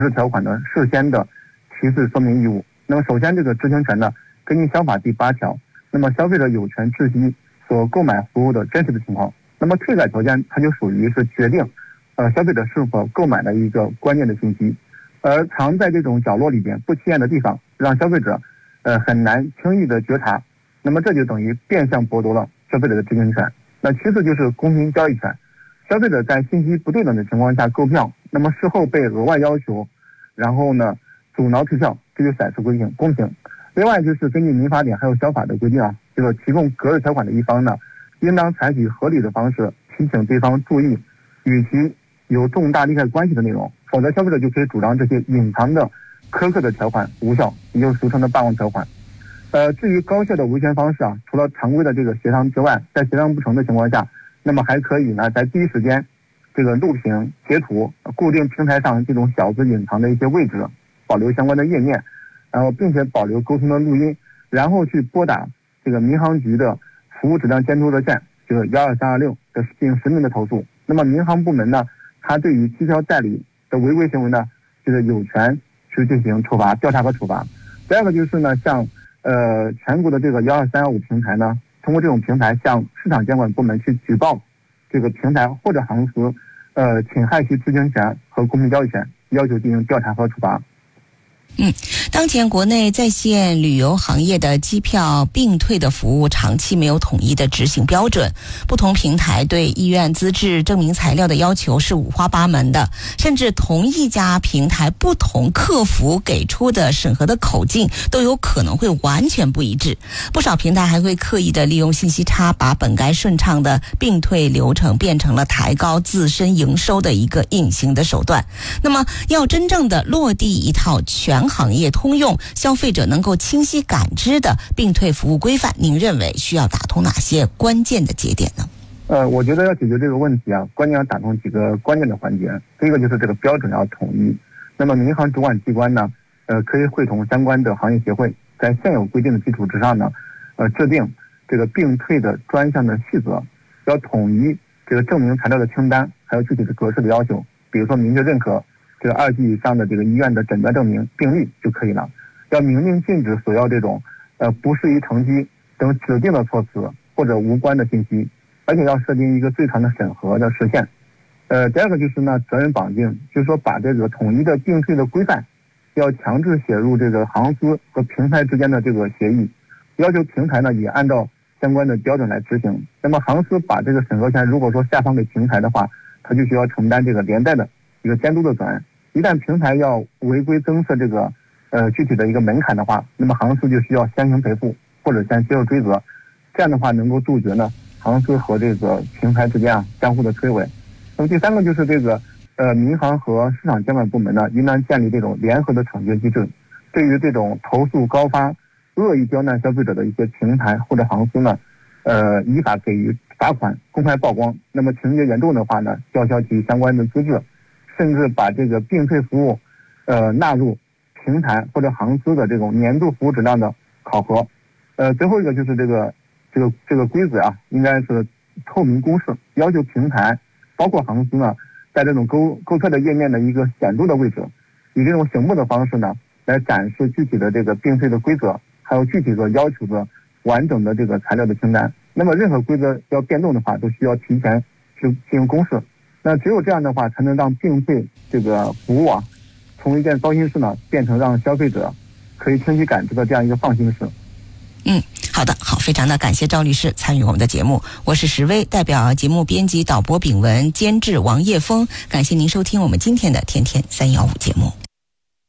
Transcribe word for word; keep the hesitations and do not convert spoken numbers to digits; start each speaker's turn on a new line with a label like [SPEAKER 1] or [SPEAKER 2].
[SPEAKER 1] 这条款的事先的提示说明义务。那么首先这个知情权呢，根据消法第八条，那么消费者有权知悉所购买服务的真实的情况。那么退改条件它就属于是决定呃消费者是否购买的一个关键的信息，而藏在这种角落里边不起眼的地方，让消费者呃很难轻易的觉察，那么这就等于变相剥夺了消费者的知情权。那其次就是公平交易权，消费者在信息不对等的情况下购票，那么事后被额外要求，然后呢阻挠退票，这就显示规定公平。另外就是根据民法典还有消法的规定啊，这个提供隔日条款的一方呢，应当采取合理的方式提醒对方注意与其有重大利害关系的内容，否则消费者就可以主张这些隐藏的苛刻的条款无效，也就是俗称的霸王条款。呃，至于高效的维权方式啊，除了常规的这个协商之外，在协商不成的情况下，那么还可以呢在第一时间这个录屏截图，固定平台上这种小字隐藏的一些位置，保留相关的页面，然后并且保留沟通的录音，然后去拨打这个民航局的服务质量监督热线，这个幺二三二六的进行实名的投诉。那么民航部门呢，它对于机票代理的违规行为呢，这个有权去进行处罚、调查和处罚。第二个就是呢，像呃全国的这个幺二三幺五平台呢，通过这种平台向市场监管部门去举报这个平台或者航司呃侵害其知情权和公平交易权，要求进行调查和处罚。
[SPEAKER 2] 嗯，当前国内在线旅游行业的机票并退的服务长期没有统一的执行标准，不同平台对医院资质证明材料的要求是五花八门的，甚至同一家平台不同客服给出的审核的口径都有可能会完全不一致。不少平台还会刻意的利用信息差，把本该顺畅的并退流程变成了抬高自身营收的一个隐形的手段。那么要真正的落地一套全行业通用、消费者能够清晰感知的并退服务规范，您认为需要打通哪些关键的节点呢？
[SPEAKER 1] 呃，我觉得要解决这个问题啊，关键要打通几个关键的环节。第一个就是这个标准要统一。那么民航主管机关呢，呃，可以会同相关的行业协会，在现有规定的基础之上呢，呃，制定这个并退的专项的细则，要统一这个证明材料的清单，还有具体的格式的要求。比如说明确认可这个二级以上的这个医院的诊断证明病历就可以了。要明令禁止索要这种呃不适宜乘机等指定的措辞或者无关的信息，而且要设定一个最长的审核的时限。呃，第二个就是呢责任绑定，就是说把这个统一的并退的规范要强制写入这个航司和平台之间的这个协议，要求平台呢也按照相关的标准来执行。那么航司把这个审核权如果说下放给平台的话，他就需要承担这个连带的一个监督的责任。一旦平台要违规增设这个呃具体的一个门槛的话，那么航司就需要先行赔付或者先接受追责，这样的话能够杜绝呢航司和这个平台之间啊相互的推诿。那么第三个就是这个呃民航和市场监管部门呢，应当建立这种联合的惩戒机制，对于这种投诉高发、恶意刁难消费者的一些平台或者航司呢，呃依法给予罚款、公开曝光。那么情节严重的话呢，吊销其相关的资质，甚至把这个并退服务呃纳入平台或者航司的这种年度服务质量的考核。呃，最后一个就是这个这个这个规则啊，应该是透明公示，要求平台包括航司呢，在这种购购票的页面的一个显著的位置，以这种醒目的方式呢，来展示具体的这个并退的规则，还有具体的要求的完整的这个材料的清单。那么任何规则要变动的话，都需要提前去进行公示。那只有这样的话，才能让并退这个服务啊，从一件糟心事呢，变成让消费者可以清晰感知的这样一个放心事。
[SPEAKER 2] 嗯，好的，好，非常的感谢赵律师参与我们的节目，我是石薇，代表节目编辑导播炳文，监制王叶峰，感谢您收听我们今天的天天三一五节目。